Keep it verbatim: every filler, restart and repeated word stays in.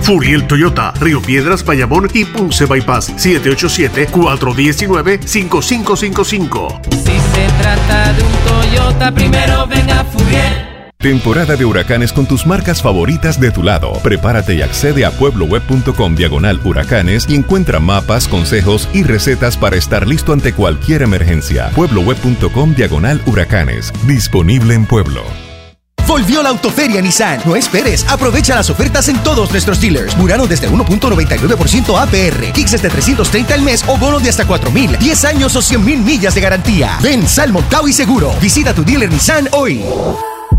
Furiel Toyota, Río Piedras, Bayamón y Ponce Bypass. siete ocho siete, cuatro uno nueve, cinco cinco cinco cinco. Si se trata de un Toyota, primero ven a Furiel. Temporada de huracanes con tus marcas favoritas de tu lado. Prepárate y accede a puebloweb punto com diagonal huracanes y encuentra mapas, consejos y recetas para estar listo ante cualquier emergencia. puebloweb punto com diagonal huracanes. Disponible en Pueblo. Volvió la Autoferia Nissan. No esperes. Aprovecha las ofertas en todos nuestros dealers. Murano desde uno punto noventa y nueve por ciento A P R. Kicks desde trescientos treinta al mes o bonos de hasta cuatro mil. diez años o cien mil millas de garantía. Ven, sal montado y seguro. Visita tu dealer Nissan hoy.